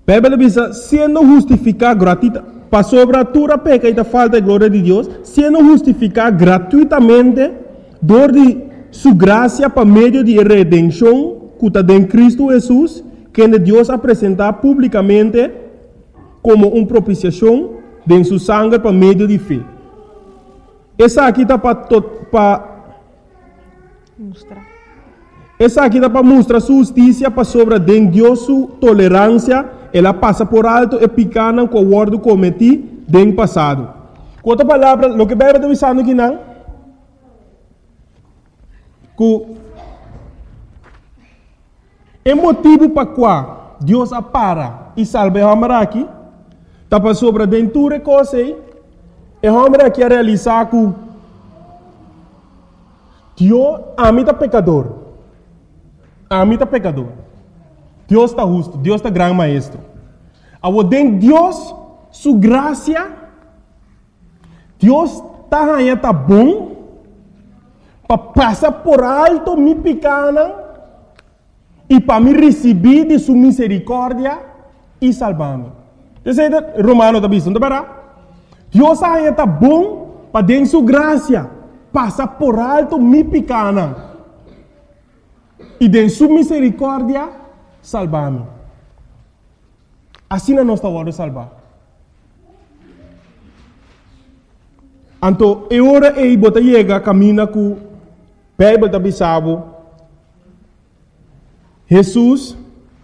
Bíblia diz, sendo justificado gratuitamente, para sobretudo peca e a falta de glória de Deus, sendo justificado gratuitamente, dor de sua graça para meio de redenção, que está em Cristo Jesus, que Deus apresentar publicamente como uma propiciação de sua sangue para meio de fé. Essa aqui está para mostrar. Essa aqui está para mostrar sua justiça para sobre Deus, sua tolerância. Ela passa por alto e picana com o ordo cometido no passado. Com outra palavra, o que a Bíblia está dizendo aqui não? Que é motivo para qual Deus apara e salva o homem aqui. Está para sobre dentro coisa aí. E o homem aqui a realizar que Deus ama pecador. Ama pecador. Deus está justo, Deus está grande maestro. Agora, dentro de Deus, sua graça, Deus está bom para passar por alto minha pequena e para me receber de sua misericórdia e salvar-me. Você sabe, Romano está dizendo, não é? Deus está bom para dentro de sua graça passar por alto minha pequena e dentro de sua misericórdia salvar-me. Assim não está hora de salvar. Então, é hora de botar chega caminha com a Bíblia da Bissau. Jesus,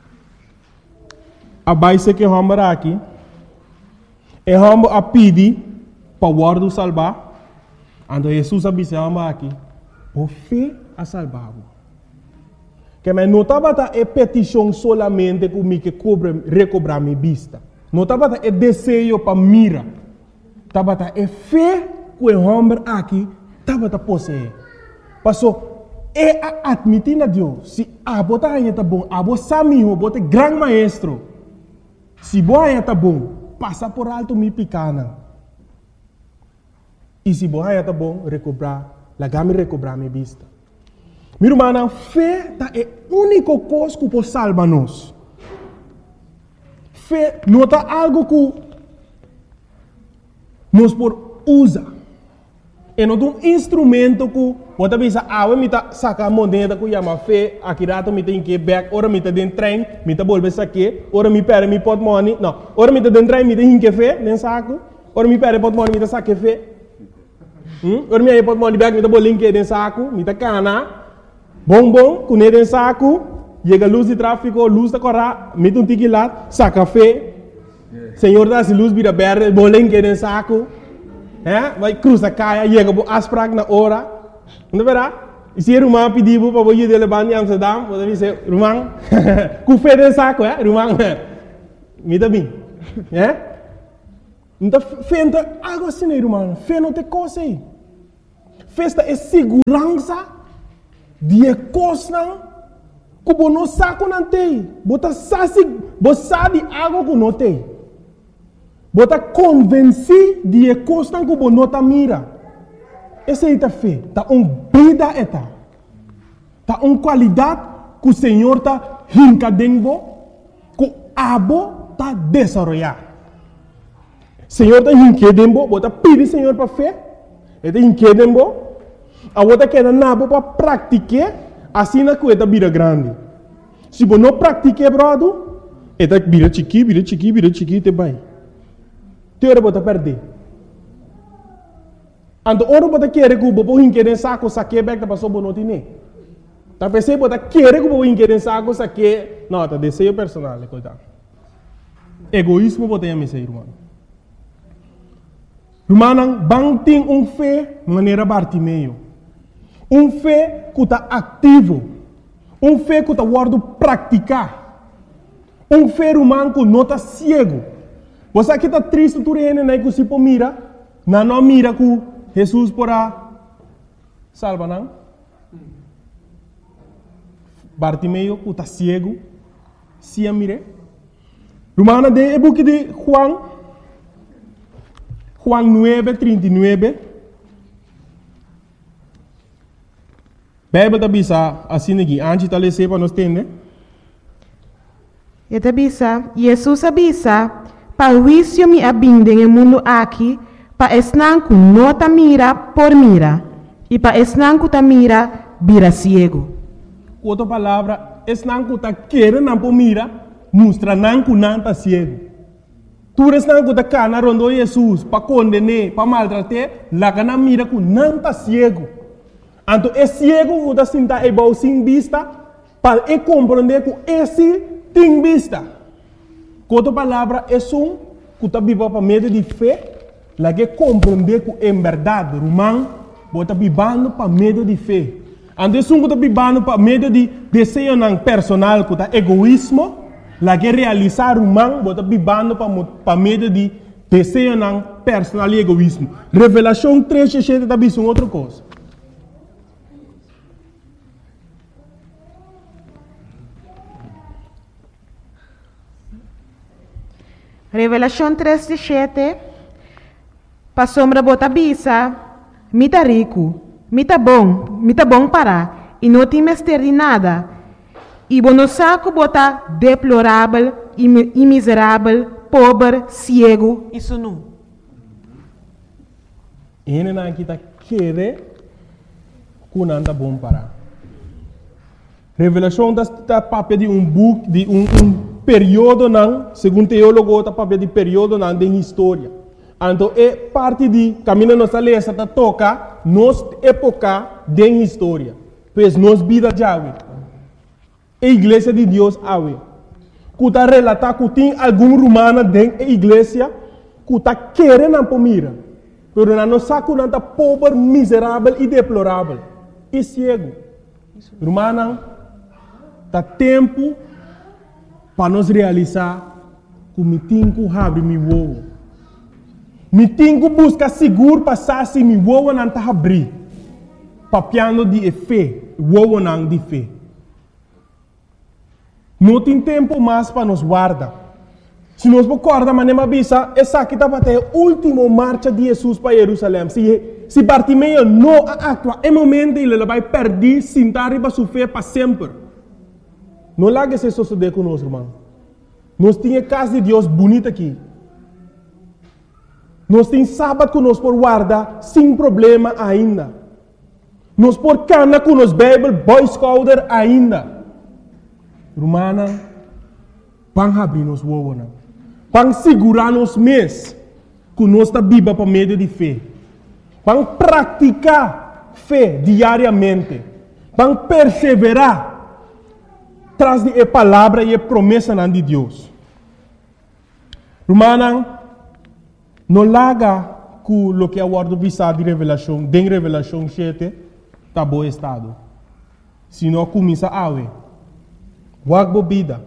a base que vamos aqui, é vamos a pedir para o ordo salvar. Então, Jesus a Bissau aqui, por fé a salvar. Que me notava é petição solamente comigo que recobrar minha vista. Notava é desejo para mira. Tava é fé que o homem aqui tava possuir. Passou é admitir a Deus. Se a bota ainda tá bom, a bota samiho, bota grande maestro. Se boa ainda tá bom, passa por alto minha picana. E se boa ainda tá bom, recobrar minha vista. Meu irmão, a fé é a única coisa que pode salvar nós. Fé não é algo que nós podemos usar. É não um instrumento que você pensa, me está sacando moneda que chama fé, aqui rato me tem que back, ora me está dentro do trem, me está volver saque, ora me perde me pot money, não, ora me está dentro do trem, me tem que fé, dentro saco, ora me perde pot money, me está saque fé. Ora me aí pot money back, me está bolinho dentro saco, me está cana. Bom, com ele em saco, chega a luz de tráfico, luz da corra, mete um tique lá, saca fé. Senhor dá-se luz, vira verde, bolenque em saco. Vai cruzar caia, chega a asprag na hora. Não é verdade? E se o irmão pediu para você levar em Amsterdam, você diz, irmão, com fé em saco, irmão, me dá bem. Então, fé não é algo assim, irmão. Fé não tem coisa aí. Fé é segurança. Die coisa que você não sabe não tem. Você sabe algo que não tem. Você convence de coisa que você não mira. Essa é a fé. Está uma vida eta. Está uma qualidade que o Senhor está rincadendo, que o abo está desenvolvendo. O Senhor está rincadendo, você pede ao Senhor para fé. Ele está rincadendo. A outra queda nabo para praticar, assim na coisa vira grande. Se você não praticar, brother, é vira chiqui, te vai. Te hora você perder. Então, hora você quer que você hinque saco, saque back da pessoa não tem. Tá pensando você quer que você hinque saco, saque, não, tá desejo personal, coitado. Egoísmo você tem a missa, irmão. Irmão, bang tem fé maneira Bartimeu. Fé que está ativo. Fé que está guardando praticar. Fé humano que não está cego. Você aqui está triste, tu reina, né? Que se pode mira. Não mira que Jesus porá salva, não? Bartimeu que está cego. Se a mire. Romana de e book de Juan 9:39. Bíblia está bisa assim aqui, antes de ler para nós entender. E te bisa, Jesus avisa, para juicio me abinde en el mundo aquí, para esnanku no ta mira por mira, y para esnanku ta mira, vira ciego. Outra palavra, esse não está querendo não por mira, mostra não que não está cego. Tu res não está cana rondo Jesus para condenar, para maltratar, lá que não mira que não está cego. Então é cego que está sentado e bom sem vista, para compreender que esse tem vista. Outra palavra é que está vivo para meio de fé, lá que compreender que é verdade, romano, está vivendo para meio de fé. Então, se está vivendo para meio de desejo personal, que é egoísmo, lá que realizar humano, está vivendo para meio de desejo personal e egoísmo. Revelação 3:7 está vendo outra coisa. Revelación 3:7, pa sombra bota bisa, mita rico, mita bom para, e não tem mestre de nada, e bono saco bota deplorável, e miserável, pobre, ciego, e sunu. Ele não está querendo que não está bom para. Revelação está papel de book, de período não, segundo teólogo, está papel de período não de história. Então é parte de caminho nossa lei está toca nos época de história. Pois nos vida já a igreja de Deus awe. Que está relatar que tem algum romano dentro da igreja que está querendo por mira. Pero não sabe que está pobre, miserável e deplorável e cego. Romano, está tempo para nós realizar que me tenho que abrir meu ovo. Me tenho que buscar seguro para se meu ovo não está abrir. Papiando de fé, ovo não de fé. Não tem tempo mais para nos guardar. Se nós guardar, mas não avisa, essa aqui está para ter a última marcha de Jesus para Jerusalém. Se Bartimeu não atua, é momento ele vai perder, sentar e vai sofrer para sempre. Não larga esse suceder conosco, irmão. Nós temos a casa de Deus bonita aqui. Nós temos sábado que nós podemos guardar sem problema ainda. Nós podemos caminhar com os Bible, Boy Scouter ainda. Irmã, vamos abrir nos ovos. Vamos segurar nos mês que nós estamos vivos para meio de fé. Vamos praticar fé diariamente. Vamos perseverar traz de palavra e promessa de Deus. Romana, não larga que o que é o ordem visar de revelação, de revelação 7, está bom estado. Se não começa a ver, wag bobida,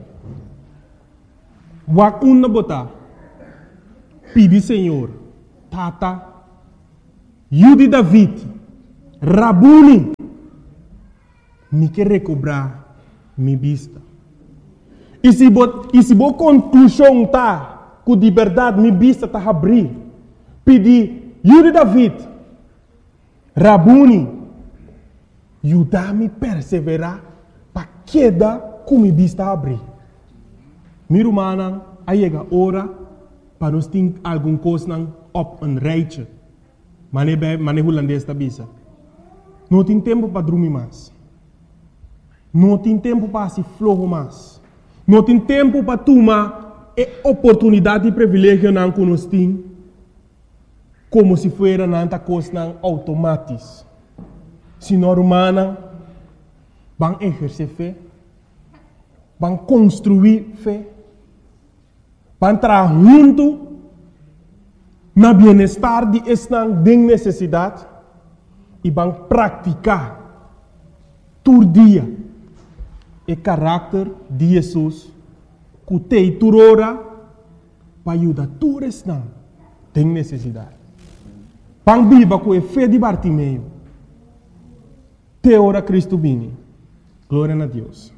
wag uma botar, pedi Senhor, tata, Yudi David, Rabuni, me quer recobrar mi vista. E se boa conclusão tá, que de verdade mi vista tá abrir, pedi, Yudi David, Rabuni, ajudar-me a perseverar para queda com mi vista abrir. Meu irmão, aí chega a hora para nós ter alguma coisa op een rijtje. Mane holandês tá bisa. Não tem tempo para dormir mais. Não tem tempo para se flojo mais. Não tem tempo para tomar a oportunidade e privilégio que nós temos, como se fosse nanta coisa automática. Senhor humana, vão exercer fé, vão construir fé, vão entrar junto no bem-estar de esta necessidade e vão praticar todo dia o caráter de Jesus que tem turora para ajudar todos os que têm necessidade. Vão viver com a fé de Bartimeu. Te ora Cristo vini. Glória a Deus.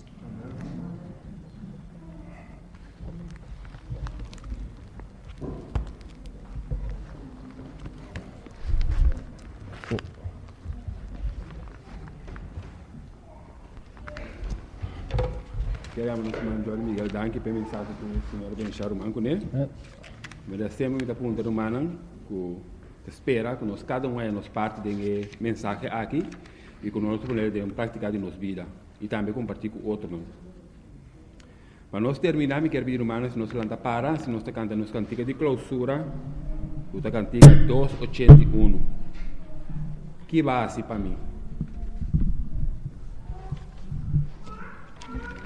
chiamiamo il Giorgio Miguel Danchi per mensaggi che il signore Benchar Manco, né? Mas é sempre muita pergunta humana que espera que nós cada um é nos parte de mensagem aqui e que nós podemos praticar de nossa vida e também compartilhar com outros. Mas nós terminamos quer vir humano se nós canta para se nós canta nos cantiga de clausura o cantiga 281 que base para mim